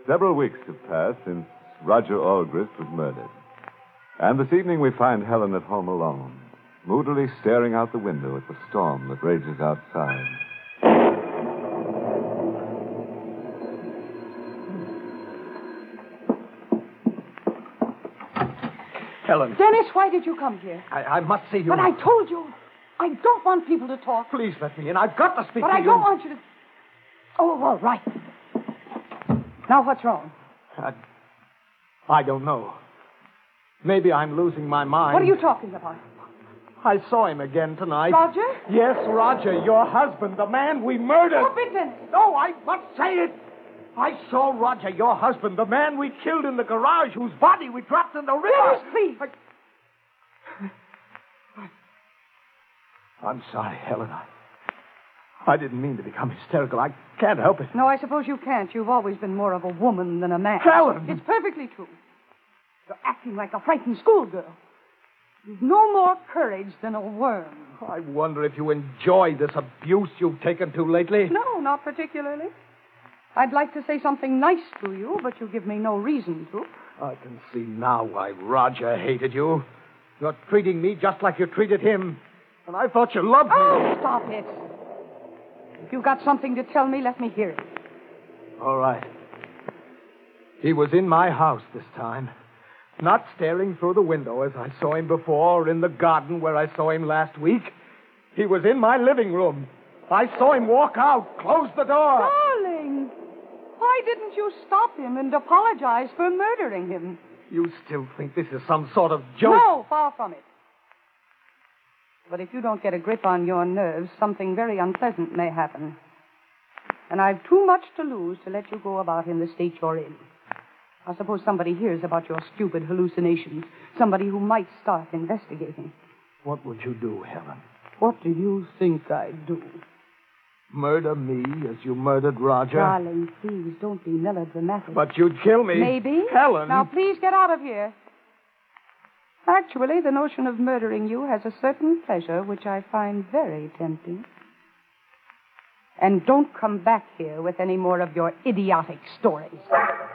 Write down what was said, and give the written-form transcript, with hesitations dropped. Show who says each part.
Speaker 1: Several weeks have passed since Roger Algrist was murdered. And this evening we find Helen at home alone, moodily staring out the window at the storm that rages outside.
Speaker 2: Helen.
Speaker 3: Dennis, why did you come here?
Speaker 2: I must see you.
Speaker 3: But I told you, I don't want people to talk.
Speaker 2: Please let me in. I've got to speak to you.
Speaker 3: But I don't want you to... Oh, all right. Now, what's wrong?
Speaker 2: I don't know. Maybe I'm losing my mind.
Speaker 3: What are you talking about?
Speaker 2: I saw him again tonight.
Speaker 3: Roger?
Speaker 2: Yes, Roger, your husband, the man we murdered.
Speaker 3: Stop it, Dennis.
Speaker 2: No, I must say it. I saw Roger, your husband, the man we killed in the garage, whose body we dropped in the river.
Speaker 3: Dennis, please.
Speaker 2: I'm sorry, Helen. I didn't mean to become hysterical. I can't help it.
Speaker 3: No, I suppose you can't. You've always been more of a woman than a man.
Speaker 2: Helen!
Speaker 3: It's perfectly true. You're acting like a frightened schoolgirl. You've no more courage than a worm.
Speaker 2: I wonder if you enjoy this abuse you've taken to lately.
Speaker 3: No, not particularly. I'd like to say something nice to you, but you give me no reason to.
Speaker 2: I can see now why Roger hated you. You're treating me just like you treated him. And I thought you loved me.
Speaker 3: Oh, stop it. If you've got something to tell me, let me hear it.
Speaker 2: All right. He was in my house this time. Not staring through the window as I saw him before, or in the garden where I saw him last week. He was in my living room. I saw him walk out, close the door.
Speaker 3: Darling, why didn't you stop him and apologize for murdering him?
Speaker 2: You still think this is some sort of joke?
Speaker 3: No, far from it. But if you don't get a grip on your nerves, something very unpleasant may happen. And I've too much to lose to let you go about in the state you're in. I suppose somebody hears about your stupid hallucinations. Somebody who might start investigating.
Speaker 2: What would you do, Helen?
Speaker 3: What do you think I'd do?
Speaker 2: Murder me as you murdered Roger?
Speaker 3: Darling, please, don't be melodramatic.
Speaker 2: But you'd kill me.
Speaker 3: Maybe.
Speaker 2: Helen!
Speaker 3: Now, please get out of here. Actually, the notion of murdering you has a certain pleasure which I find very tempting. And don't come back here with any more of your idiotic stories.